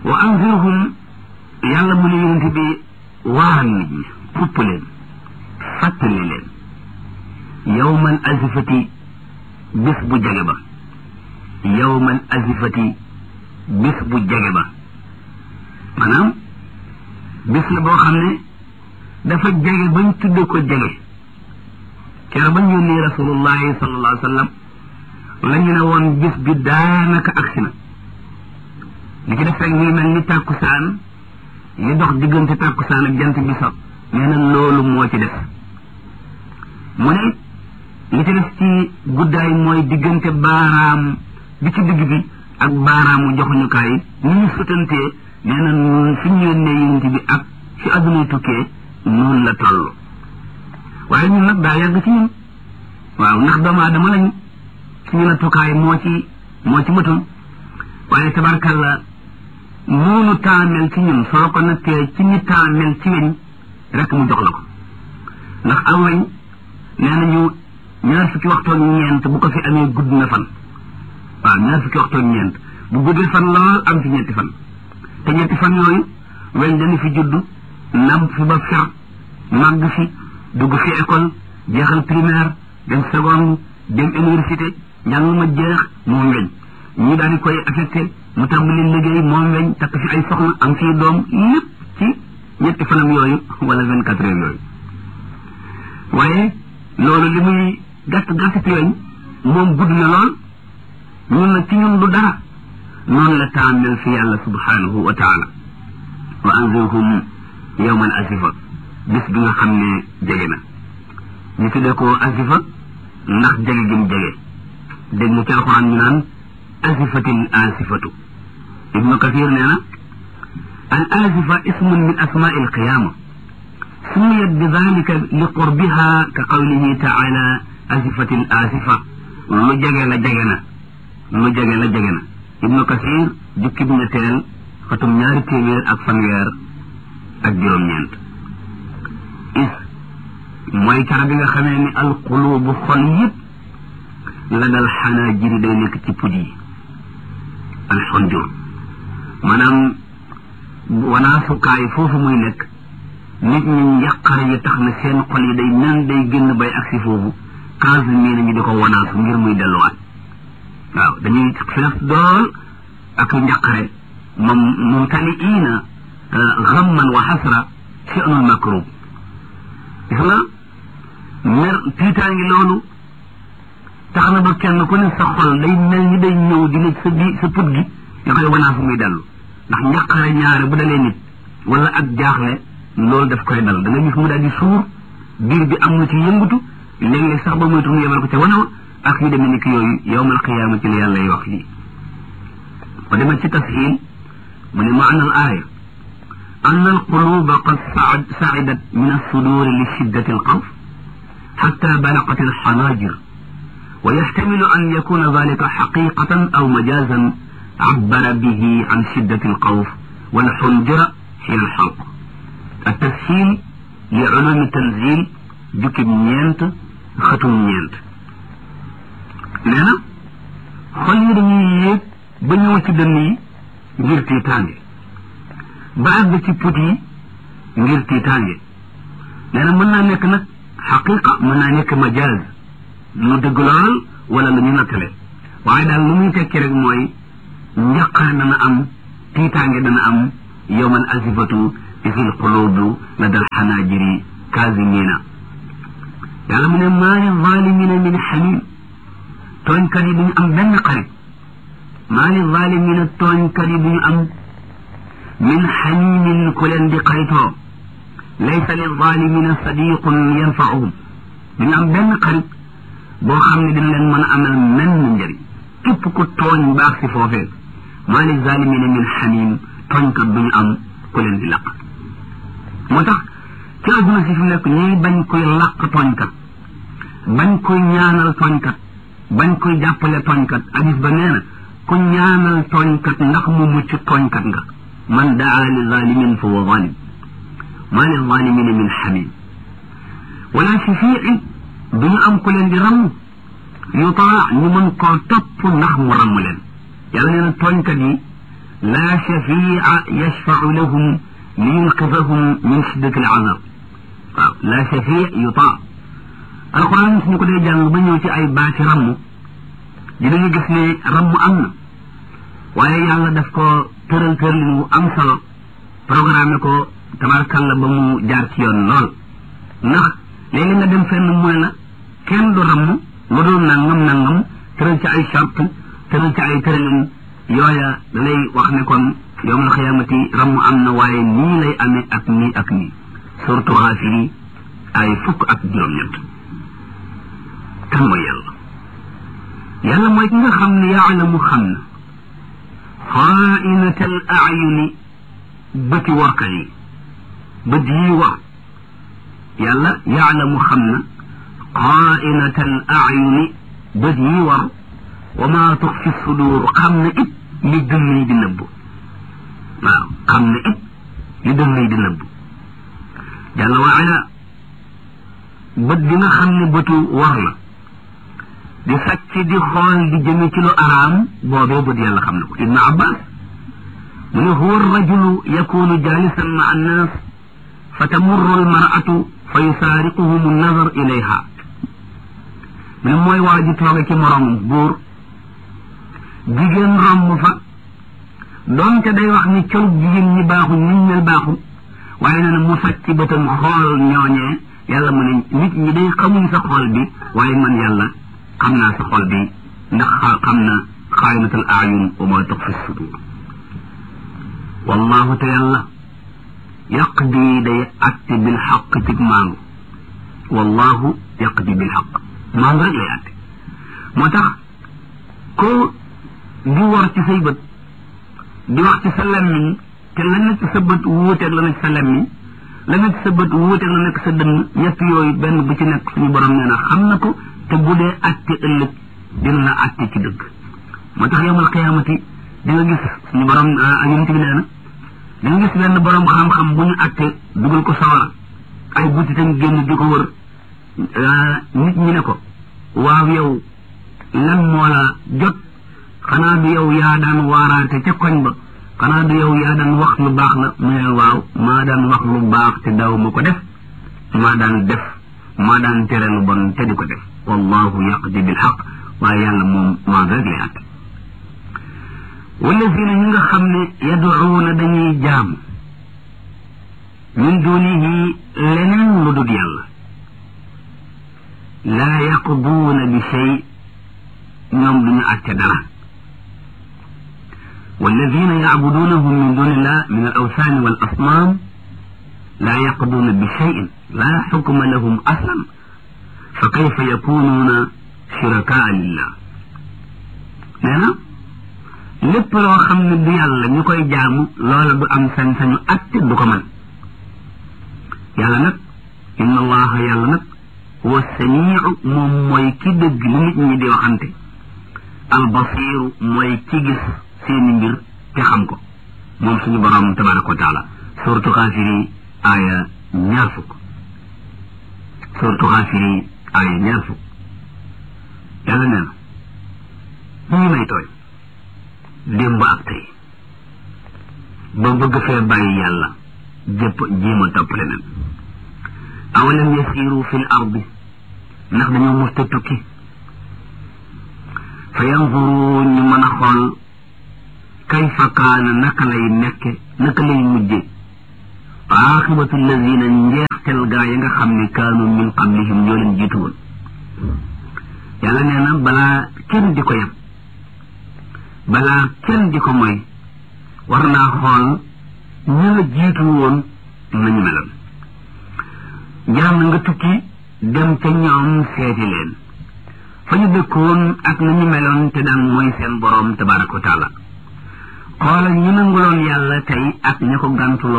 wa anzirhum yàlla mu ne yonente bi waaral nit ñi xupp leen fàttali leen yawmal azifati bis bu jege ba yawmal azifati bis bu jege ba maanaam bis la boo xam ne dafa jege bañ tudde ko jege kera bañ yónnee rasulullahi sallallahu alayhi wa sallam la ñu ne woon bis bi daanaka agsi na li ci def rek muy mel ni tàkkusaan li dox diggante tàkkusaan ak jant bi so nee na loolu moo ci def mu ne li ci def ci guddaay mooy diggante baaraam bi ci digg bi ak baaraamu joxuñukaay ni ñu sutantee nee na noonu fi ñu yónnee yonent bi ak fi adduna tukkee noonu la toll waaye ñun nag daa yàgg ci ñun waaw ndax doomu aadama lañu suñu nattukaay moo ci matul waaye tabarkalla noonu taamel ci ñun soo ko nattee ci ñi taamel ci weñ rek mu jox la ko ndax aw weñ nee nañu 20 waxtoog ñeent bu ko fi amee gudd na fan waaw 20 waxtoog ñeent bu guddee fan lool am fi ñetti fan te ñetti fan yooyu weñ dañu fi judd namp fi ba fer màgg fi dugg fi école jeexal primaire dem seconde dem université njàng ma jeex moom weñ ñi daal di koy affecté mu tàmbali liggéey moom weñ takk fi ay soxna am fii doom lépp ci ñetti fanam yooyu wala 24 heures yooyu waaye loolu li muy gàtt ci weñ moom gudd na lool ñun nag ci ñun du dara noonu la taamel fi yàlla subhanahu wa taala wa anzirhum yawmal asifa bis bi nga xam ne jege na ñu tuddee ko asifa ndax jege gi mu jege dégg nga ci alxuraan ñu naan asifatil asifatu ibnu kathir nee na al asifa ismun min asmaai alqiyama sumiyat bi dalika li qurbiha ka qawlihi taala asifatil asifa lu jege la jege na lu jege la jege na ibnu kathir jukki bi ñetteel xatum 200 ak fanweer ak juróom-ñeent is mooy cara bi nga xamee ni alqulubu xol yëpp la dal xanaa jiri day nekk ci pud yi alxonjur maanaam wanaasukaay foofu muy nekk nit ñi njàqare yi tax na seen xol yi day nan day génn bay agsi foofu quinze mille ñu di ko wanaasu ngir muy delluwaat waaw dañuy fees dool ak njàqare moom mumtaliina xamman wa xasra fi'nul makrub gis nga mer tiitaangi loolu tax na ba kenn ku ne sa xol day mel ni day ñëw di nekk sa put gi nga koy wanaasu muy dellu ndax njàqare ñaare bu dalee nit wala ak jaaxle loolu daf koy dal da nga gis mu daal di suur biir bi am na ci yëngutu léeg-léeg sax ba moytu mu yemal ko ca wanaw ak yu demee ni ki yooyu yawmal qiyaama ci la yàlla lay wax yi ba demal ci tasxiil mu ne maana al aaya أن القلوب قد صعدت من الصدور لشدة الخوف حتى بلغت الحناجر ويحتمل أن يكون ذلك حقيقة أو مجازا عبر به عن شدة الخوف والحنجر حين الحلق التسهيل لعلوم التنزيل جكب نينت ختم نينت لنا خلي دنيا بنيوة دنيا جرتي تاني ba àgg ci put yi ngir tiitaange nee na mën naa nekk nag xaqiqa mën naa nekk majaaz lu dëgg lool wala lu ñu nattale waaye daal lu muy tekki rek mooy njaqare dana am tiitaange dana am yawmal azifatu isil qulubu la dal xanaajiri kaazimina yàlla mu ne maa li zalimina min xamim tooñkat yi duñu am benn xarit maa li zalimina tooñkat yi duñu am min xamimin ku leen di xaritoo laysa li zalimina sadiqun yanfaahum duñu am benn xarit boo xam ne dina leen mën a amal menn njëriñ képp ku tooñ baax si foofee maa li zalimina min xamim tooñkat duñu am ku leen di laq moo tax ci àdduna si fi nekk ñuy bañ koy laq tooñkat bañ koy ñaanal tooñkat bañ koy jàppale tooñkat hadis ba nee na ku ñaanal tooñkat ndax mu mucc tooñkat nga man daa li zalimin fa huwa zalim maa li zalimina min xamim wala shafiin duñu am ku leen di ramm yutaa ñu mën koo topp ndax mu ramm leen yàlla nee na tooñkat yi laa shafia yashfau lahum liyunqidahum min shiddati al-azab waaw laa shafia yutaa alquran suñu ko dee jàng ba ñëw ci ay baati ramm dinañu gis ne ramm am na waaye yàlla daf ko tëral tëralin wu am solo programme ko tabarkalla ba mu jaar ci yoon lool ndax léegi nga dem fenn mu ne la kenn du ramm lu dul nangam tëral ci ay charte tëral ci ay tëralin yooya da lay wax ne kon yawmal xiyaamati ramm am na waaye nii lay amee ak nii ak nii surtout Gaafir ay fukk ak juróom-ñett kan mooy yàlla mooy ki nga xam ne yaalamu xam na xaainatal ayuni bëti warkat yi bët yi war yàlla yaalamu xam na xaainatal ayuni bët yi war wa maa tuxfi sudur xam na it li dënn yi di nëbbu waaw xam na it li dënn yi di nëbbu jàlla wa ala bët bi nga xam ne bëtu war la di sàcc di xool di jëme ci lu araam boobee bët yàlla xam na ko ibnu abbas mu ne huwa rajulu yakunu jalisan ma annas fa tamurru almar'atu fa yusaariquhum an-nazar ilayha mu ne mooy waa ji tooge ci moroomam góor jigéen romb fa doonte day wax ni col jigéen ñi baaxul niñ mel baaxul waaye nee na mu sàcc bëtam xool ñooñee yàlla mu ne nit ñi day xamuñ sa xool bi waaye man yàlla xam naa sa xol bi ndax xam na xaayinatul ayun wa ma tuxfi sudur wallahu te yàlla yaqdi day atte bil xaq cig maangu wallahu yaqdi bil xaq maangu rek lay atte moo tax ko di war ci say bët di wax ci sa lemmiñ te la nekk sa bët wuuteeg la nekk sa lemmiñ la nekk sa bët wuuteeg la nekk sa dënn ñett yooyu benn bu ci nekk suñu borom nee na xam na ko te bu dee atte ëllëg dina la atte ci dëgg moo tax yawmal qiyaamati di nga gis suñu borom yonent bi nee na di nga gis benn borom xam-xam bu ñu atte dugal ko sawara ay butitam génn di ko wër nit ñi ne ko waaw yow lan moo la jot xanaa du yow yaa daan waaraate ca koñ ba xanaa du yow yaa daan wax lu baax la mu ne waaw maa daan wax lu baax te daw ma ko def maa daan tere lu bon te di ko def wallahu yaqdi bil haqq waaye yàlla moom maa rek lay àtte wallazina ñi nga xam ne yaduuna dañuy jaam min dunihi leneen lu dul yàlla laa yaqduuna bi shay ñoom duñu àtte dara والذين يعبدونهم من دون الله من الأوثان والأصنام لا يقضون بشيء لا حكم لهم أصلا فكيف يكونون شركاء لله نانا lépp loo xam ne du yàlla ñu koy jaamu loola du am sañ-sañu atte du ko man yàlla nag inna allaha yàlla nag huwa samiu moom mooy ki dëgg li nit ñi di waxante albasiru mooy ki gis seeni mbir te xam ko moom suñu borom tabaraka wa taala suratu Gaafiri aaya 20 suratu Gaafiri aaya 20 yàlla nee na ñu may tooy démb ak tey ba bëgg fee bàyyi yàlla jëpp jéema topp leneen awalam yasiru fil ardi ndax dañoo musta tukki fa yanzuru ñu mën a xool kayfa kaana naka lay nekke naka lay mujje aaxibatu allazina njeextel gaa yi nga xam ne kaanu min qablihim ñoo leen jiitu woon yàlla nee na balaa kenn di ko yem balaa kenn di ko moy war naa xool ñu la jiitu woon nañu meloon jaam nga tukki dem ca ñoom seeti leen fa ñu dëkkoon ak nañu meloon te daan mooy seen boroom tabaraka wa taala xoolal ñu nanguloon yàlla tey ak ña ko gàntuloon